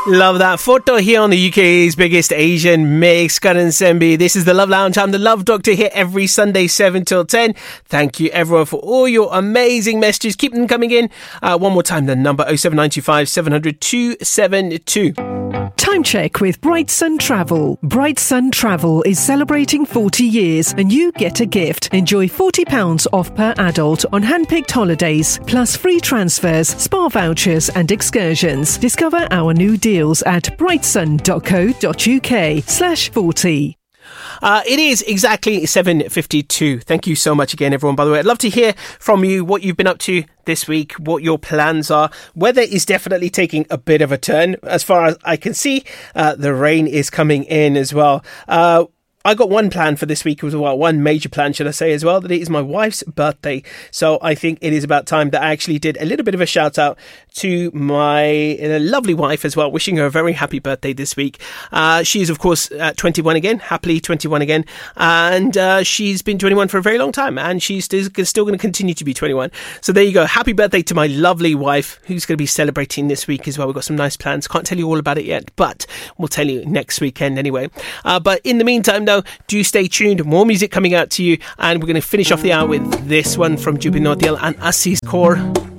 Love that photo here on the UK's biggest Asian mix. Karan Sembi. This is the Love Lounge. I'm the Love Doctor here every Sunday 7 till 10. Thank you everyone for all your amazing messages. Keep them coming in. One more time, the number 07925 700 272. Time check with Bright Sun Travel. Bright Sun Travel is celebrating 40 years and you get a gift. Enjoy £40 off per adult on hand-picked holidays, plus free transfers, spa vouchers and excursions. Discover our new deals at brightsun.co.uk/40. It is exactly 7:52. Thank you so much again, everyone. By the way, I'd love to hear from you what you've been up to this week, what your plans are. Weather is definitely taking a bit of a turn. As far as I can see, the rain is coming in as well. I got one plan for this week as well, one major plan, should I say, as well, that it is my wife's birthday. So I think it is about time that I actually did a little bit of a shout out to my lovely wife as well, wishing her a very happy birthday this week. She is, of course, 21 again, happily 21 again. And she's been 21 for a very long time, and she's still going to continue to be 21. So there you go. Happy birthday to my lovely wife, who's going to be celebrating this week as well. We've got some nice plans. Can't tell you all about it yet, but we'll tell you next weekend anyway. But in the meantime, though, do stay tuned. More music coming out to you, and we're going to finish off the hour with this one from Jubin Nautiyal and Assis Kaur.